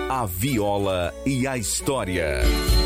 A viola e a história.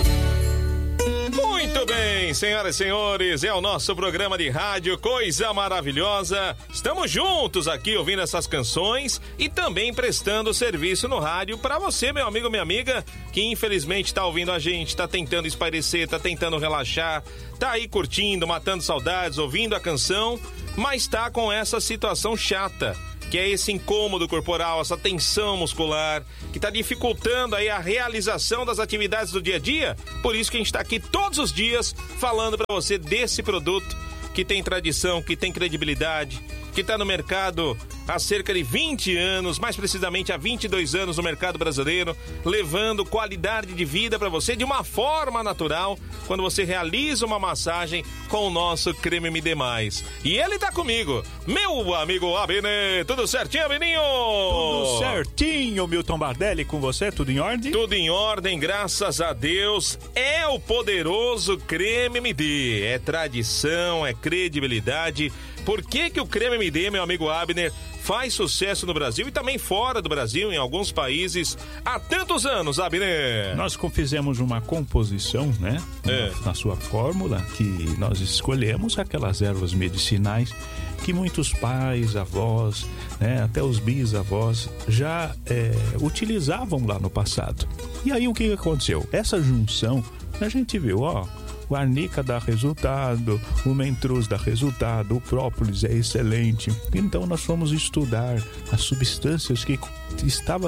Muito bem, senhoras e senhores, é o nosso programa de rádio, coisa maravilhosa. Estamos juntos aqui ouvindo essas canções e também prestando serviço no rádio para você, meu amigo, minha amiga, que infelizmente está ouvindo a gente, está tentando espairecer, está tentando relaxar, tá aí curtindo, matando saudades, ouvindo a canção, mas tá com essa situação chata, que é esse incômodo corporal, essa tensão muscular, que está dificultando aí a realização das atividades do dia a dia. Por isso que a gente está aqui todos os dias falando para você desse produto que tem tradição, que tem credibilidade, que está no mercado há cerca de 20 anos, mais precisamente há 22 anos no mercado brasileiro, levando qualidade de vida para você de uma forma natural, quando você realiza uma massagem com o nosso Creme MD+. E ele tá comigo, meu amigo Abner. Tudo certinho, Abeninho? Tudo certinho, Milton Bardelli, com você, tudo em ordem? Tudo em ordem, graças a Deus. É o poderoso Creme MD, é tradição, é credibilidade. Por que que o Creme MD, meu amigo Abner, faz sucesso no Brasil e também fora do Brasil, em alguns países, há tantos anos, Abner? Nós fizemos uma composição, né? Na sua fórmula, que nós escolhemos aquelas ervas medicinais que muitos pais, avós, né, até os bisavós já utilizavam lá no passado. E aí o que aconteceu? Essa junção, a gente viu, o arnica dá resultado, o mentruz dá resultado, o própolis é excelente. Então nós fomos estudar as substâncias que estavam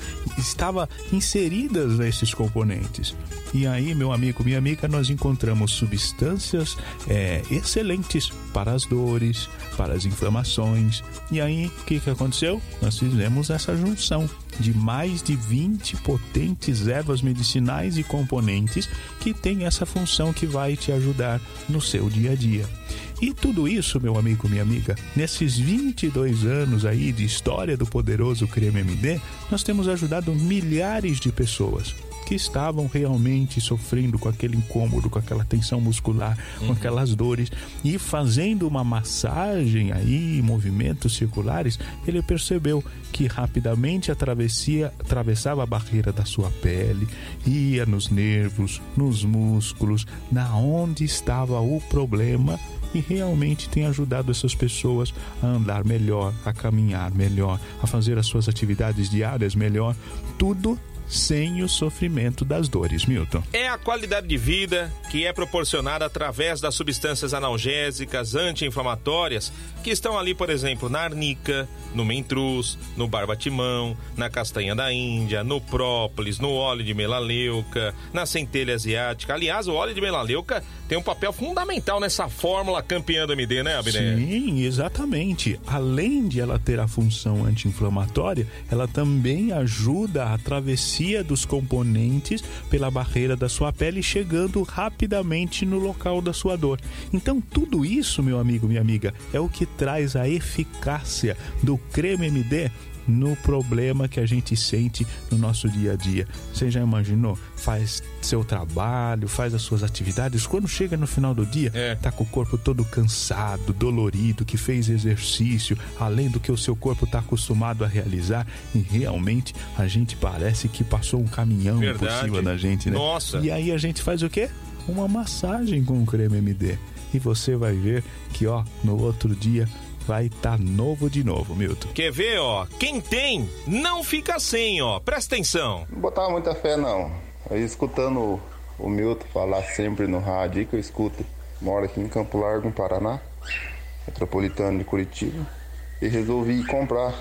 inseridas nesses componentes. E aí, meu amigo, minha amiga, nós encontramos substâncias excelentes para as dores, para as inflamações. E aí, o que aconteceu? Nós fizemos essa junção de mais de 20 potentes ervas medicinais e componentes que tem essa função que vai te ajudar no seu dia a dia. E tudo isso, meu amigo, minha amiga, nesses 22 anos aí de história do poderoso Creme MD, nós temos ajudado milhares de pessoas que estavam realmente sofrendo com aquele incômodo, com aquela tensão muscular, com aquelas dores, e fazendo uma massagem aí, movimentos circulares, ele percebeu que rapidamente atravessava a barreira da sua pele, ia nos nervos, nos músculos, na onde estava o problema, e realmente tem ajudado essas pessoas a andar melhor, a caminhar melhor, a fazer as suas atividades diárias melhor, tudo sem o sofrimento das dores, Milton. É a qualidade de vida que é proporcionada através das substâncias analgésicas, anti-inflamatórias, que estão ali, por exemplo, na arnica, no mentruz, no barbatimão, na castanha da Índia, no própolis, no óleo de melaleuca, na centelha asiática. Aliás, o óleo de melaleuca tem um papel fundamental nessa fórmula campeã do MD, né, Abner? Sim, exatamente. Além de ela ter a função anti-inflamatória, ela também ajuda a travessia dos componentes pela barreira da sua pele, chegando rapidamente no local da sua dor. Então, tudo isso, meu amigo, minha amiga, é o que traz a eficácia do Creme MD no problema que a gente sente no nosso dia a dia. Você já imaginou? Faz seu trabalho, faz as suas atividades, quando chega no final do dia, tá com o corpo todo cansado, dolorido, que fez exercício, além do que o seu corpo tá acostumado a realizar, e realmente a gente parece que passou um caminhão por cima da gente, né? Nossa! E aí a gente faz o quê? Uma massagem com o Creme MD. E você vai ver que, no outro dia vai estar novo de novo, Milton. Quer ver, Quem tem, não fica sem, Presta atenção. Não botava muita fé, não. Aí, escutando o Milton falar sempre no rádio, aí que eu escuto. Moro aqui em Campo Largo, no Paraná, metropolitano de Curitiba, e resolvi comprar.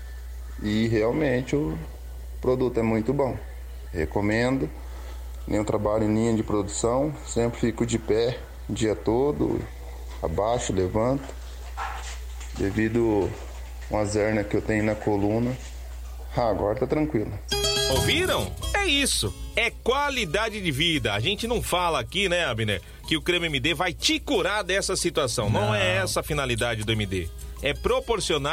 E realmente o produto é muito bom. Recomendo. Nenhum trabalho em linha de produção. Sempre fico de pé o dia todo, abaixo, levanto. Devido a uma hernia que eu tenho na coluna. Agora tá tranquilo. Ouviram? É isso. É qualidade de vida. A gente não fala aqui, né, Abner, que o Creme MD vai te curar dessa situação. Não é essa a finalidade do MD. É proporcionar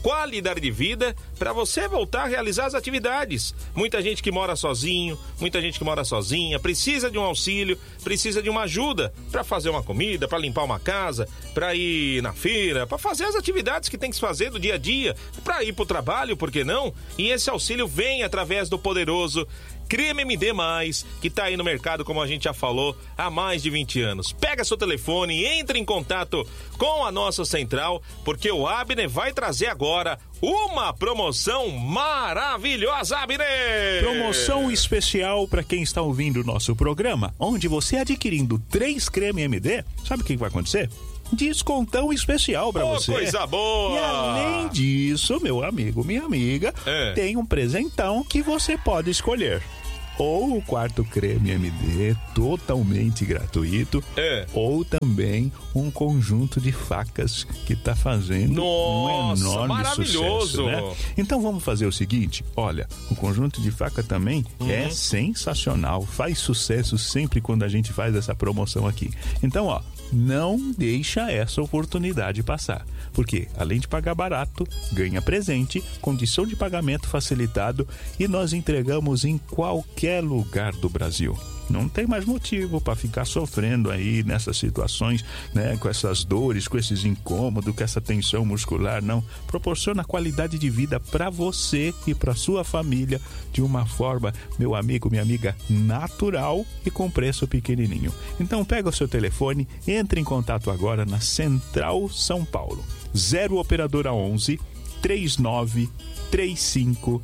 qualidade de vida para você voltar a realizar as atividades. Muita gente que mora sozinho, muita gente que mora sozinha, precisa de um auxílio, precisa de uma ajuda para fazer uma comida, para limpar uma casa, para ir na feira, para fazer as atividades que tem que se fazer do dia a dia, para ir pro trabalho, por que não? E esse auxílio vem através do poderoso Creme MD+, que tá aí no mercado, como a gente já falou, há mais de 20 anos. Pega seu telefone e entre em contato com a nossa central, porque o Abner vai trazer agora uma promoção maravilhosa, Abner! Promoção especial para quem está ouvindo o nosso programa, onde você adquirindo 3 creme MD, sabe o que vai acontecer? Descontão especial pra você. Coisa boa! E além disso, meu amigo, minha amiga, tem um presentão que você pode escolher. Ou o quarto creme MD, totalmente gratuito, ou também um conjunto de facas que tá fazendo um enorme sucesso, né? Então vamos fazer o seguinte, olha, o conjunto de faca também é sensacional, faz sucesso sempre quando a gente faz essa promoção aqui. Então, ó, não deixa essa oportunidade passar, porque além de pagar barato, ganha presente, condição de pagamento facilitado e nós entregamos em qualquer lugar do Brasil. Não tem mais motivo para ficar sofrendo aí nessas situações, né? Com essas dores, com esses incômodos, com essa tensão muscular, não. Proporciona qualidade de vida para você e para sua família de uma forma, meu amigo, minha amiga, natural e com preço pequenininho. Então pega o seu telefone, entre em contato agora na Central São Paulo. 0 operadora 11 39 35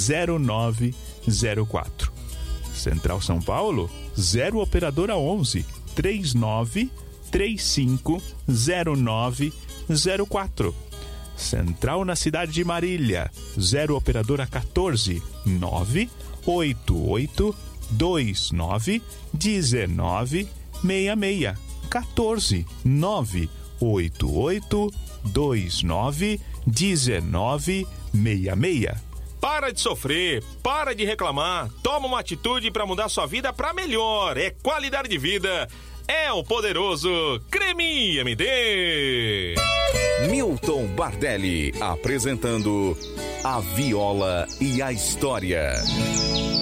0904. Central São Paulo, 0 operadora 11 39 35 0904. Central na cidade de Marília, 0 operadora 14 988 29 19 66. 14 988 29 19 66. Para de sofrer, para de reclamar, toma uma atitude para mudar sua vida para melhor. É qualidade de vida, é o poderoso Creme MD. Milton Bardelli apresentando A Viola e a História.